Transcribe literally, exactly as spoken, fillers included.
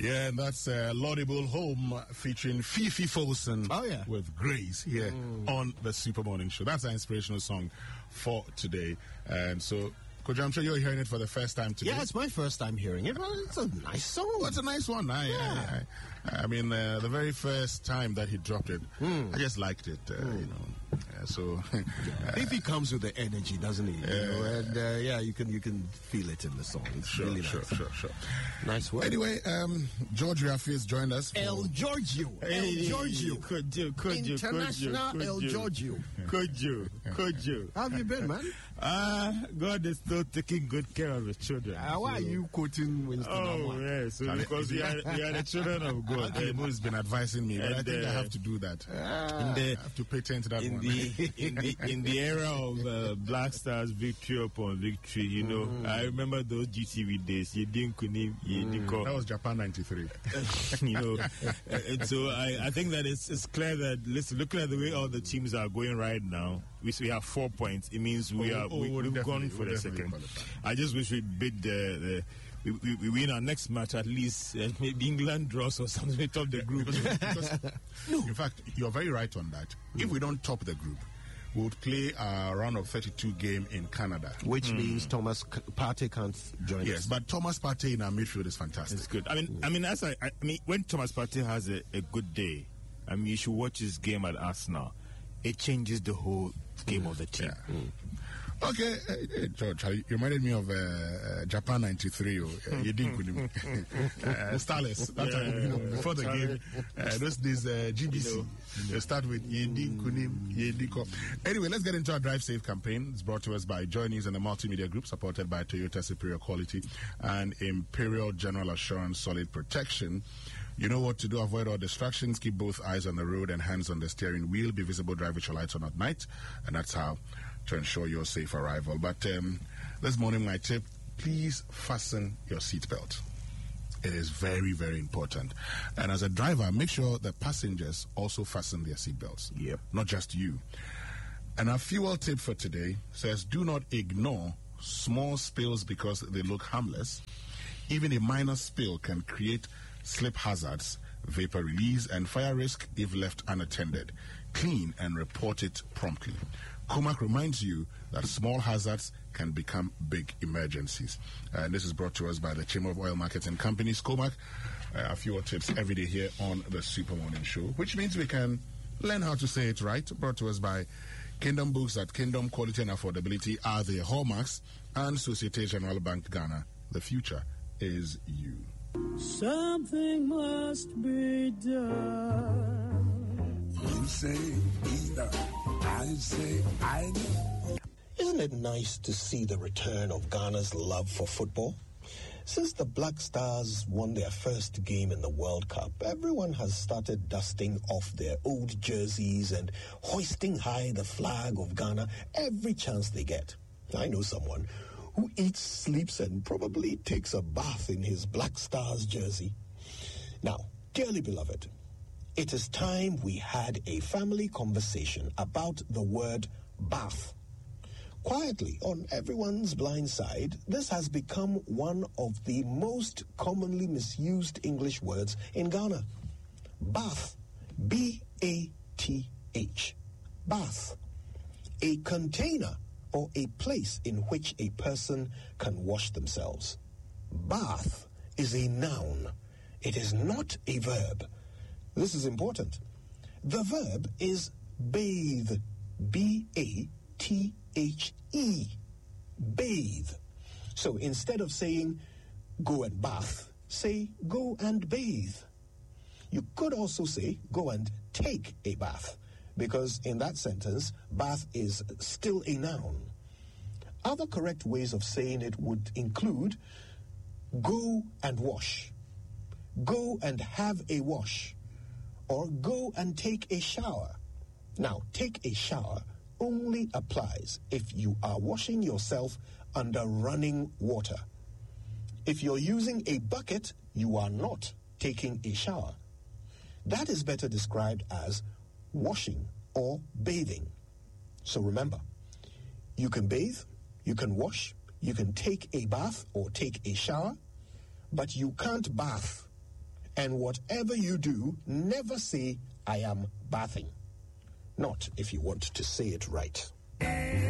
Yeah, and that's uh, Laudable Home featuring Fifi Folsom oh, yeah. with Grace here mm. on the Super Morning Show. That's our inspirational song for today. And so, Kojo, I'm sure you're hearing it for the first time today. Yeah, it's my first time hearing it. Well, it's a nice song. Well, it's a nice one. I, yeah. I, I, I mean, uh, the very first time that he dropped it, mm. I just liked it, uh, mm. you know. Uh, so, uh, if he comes with the energy, doesn't he? You uh, know, and uh, yeah, you can you can feel it in the song. It's sure, really sure, nice. sure, sure. Nice work. Anyway, um, George Rafi's joined us. El Giorgio, hey, El Giorgio, could you, could you, International could you, El Giorgio. Could you, could you? How have you been, man? Uh, God is still taking good care of His children. Uh, why so. Are you quoting Winston? Oh, yes, yeah, so because we are, we are the children of God. He's been advising me, but and, I think uh, I have to do that. Uh, in the, I have to pay attention to that in one. The, in, the, in the era of uh, Black Stars victory upon victory, you know, mm. I remember those G T V days. You didn't mm. That was Japan ninety-three. You know, and so I, I think that it's, it's clear that, listen, looking at the way all the teams are going right now, we, we have four points. It means we oh, are, oh, we, we'll we've gone for the second. Qualify. I just wish we'd beat the, the we, we, we win our next match at least. Uh, maybe England draws or something. We top the group. because, because, no. In fact, you're very right on that. Mm. If we don't top the group, we would play a round of thirty-two game in Canada. Which mm. means Thomas Partey can't join yes, us. Yes, but Thomas Partey in our midfield is fantastic. It's good. I mean, mm. I mean, as I, I mean, when Thomas Partey has a, a good day, I mean, you should watch his game at Arsenal. It changes the whole game mm. of the team. Yeah. Mm. Okay, uh, George, you reminded me of uh, uh, Japan ninety-three. Uh, you didn't with him. uh, Starless, that yeah, time, you know, before the game, uh, those days, uh, G B C, you know, you start with Yedi Kunim, Yedi Ko. Anyway, let's get into our Drive Safe campaign. It's brought to us by Journeys and the Multimedia Group, supported by Toyota Superior Quality and Imperial General Assurance Solid Protection. You know what to do. Avoid all distractions. Keep both eyes on the road and hands on the steering wheel. Be visible. Drive with your lights on at night. And that's how to ensure your safe arrival. But um, this morning, my tip, please fasten your seatbelt. It is very, very important. And as a driver, make sure the passengers also fasten their seatbelts. Yep. Not just you. And our fuel tip for today says, do not ignore small spills because they look harmless. Even a minor spill can create slip hazards, vapor release, and fire risk if left unattended. Clean and report it promptly. Comac reminds you that small hazards can become big emergencies. And this is brought to us by the Chamber of Oil Marketing Companies. Comac, uh, a few tips every day here on the Super Morning Show, which means we can learn how to say it right. Brought to us by Kingdom Books. At Kingdom, quality and affordability are their hallmarks. And Societe Generale Bank Ghana. The future is you. Something must be done. You say either. I say I know. Isn't it nice to see the return of Ghana's love for football? Since the Black Stars won their first game in the World Cup, everyone has started dusting off their old jerseys and hoisting high the flag of Ghana every chance they get. I know someone who eats, sleeps, and probably takes a bath in his Black Stars jersey. Now, dearly beloved, it is time we had a family conversation about the word bath. Quietly, on everyone's blind side, this has become one of the most commonly misused English words in Ghana. Bath. B A T H. Bath. A container or a place in which a person can wash themselves. Bath is a noun. It is not a verb. This is important. The verb is bathe. B A T H E. Bathe. So instead of saying go and bath, say go and bathe. You could also say go and take a bath, because in that sentence, bath is still a noun. Other correct ways of saying it would include go and wash, go and have a wash, or go and take a shower. Now, take a shower only applies if you are washing yourself under running water. If you're using a bucket, you are not taking a shower. That is better described as washing or bathing. So remember, you can bathe, you can wash, you can take a bath or take a shower, but you can't bath. And whatever you do, never say, I am bathing. Not if you want to say it right.